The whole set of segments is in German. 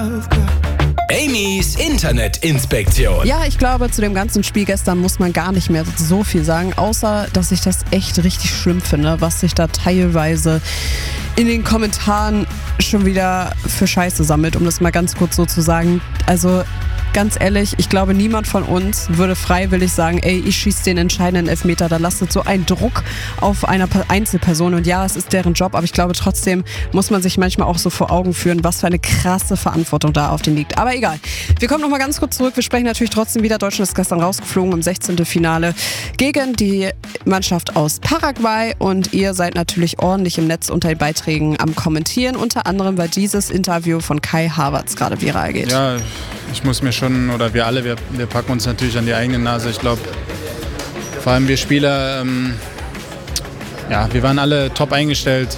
Amy's Internetinspektion. Ja, ich glaube, zu dem ganzen Spiel gestern muss man gar nicht mehr so viel sagen, außer, dass ich das echt richtig schlimm finde, was sich da teilweise in den Kommentaren schon wieder für Scheiße sammelt, um das mal ganz kurz so zu sagen. Also ganz ehrlich, ich glaube, niemand von uns würde freiwillig sagen, ey, ich schieße den entscheidenden Elfmeter. Da lastet so ein Druck auf einer Einzelperson. Und ja, es ist deren Job, aber ich glaube, trotzdem muss man sich manchmal auch so vor Augen führen, was für eine krasse Verantwortung da auf den liegt. Aber egal. Wir kommen nochmal ganz kurz zurück. Wir sprechen natürlich trotzdem wieder. Deutschland ist gestern rausgeflogen im 16. Finale gegen die Mannschaft aus Paraguay. Und ihr seid natürlich ordentlich im Netz unter den Beiträgen am Kommentieren. Unter anderem, weil dieses Interview von Kai Havertz gerade viral geht. Ja, ich muss mir schon, oder wir alle, wir packen uns natürlich an die eigene Nase. Ich glaube, vor allem wir Spieler, wir waren alle top eingestellt.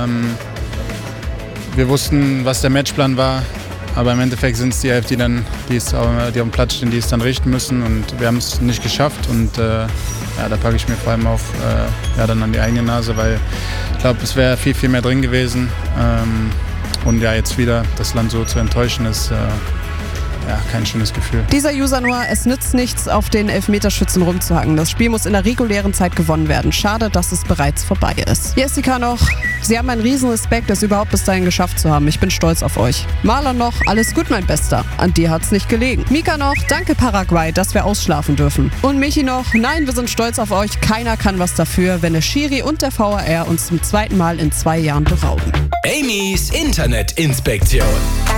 Wir wussten, was der Matchplan war, aber im Endeffekt sind es die Elf, die auf dem Platz stehen, die es dann richten müssen, und wir haben es nicht geschafft, und da packe ich mir vor allem auch dann an die eigene Nase, weil ich glaube, es wäre viel, viel mehr drin gewesen, und ja, jetzt wieder das Land so zu enttäuschen ist kein schönes Gefühl. Dieser User nur, es nützt nichts, auf den Elfmeterschützen rumzuhacken. Das Spiel muss in der regulären Zeit gewonnen werden. Schade, dass es bereits vorbei ist. Jessica noch, Sie haben einen riesen Respekt, es überhaupt bis dahin geschafft zu haben. Ich bin stolz auf euch. Marlon noch, alles gut, mein Bester. An dir hat's nicht gelegen. Mika noch, danke Paraguay, dass wir ausschlafen dürfen. Und Michi noch, nein, wir sind stolz auf euch. Keiner kann was dafür, wenn der Schiri und der VAR uns zum zweiten Mal in 2 Jahren berauben. Amy's Internetinspektion.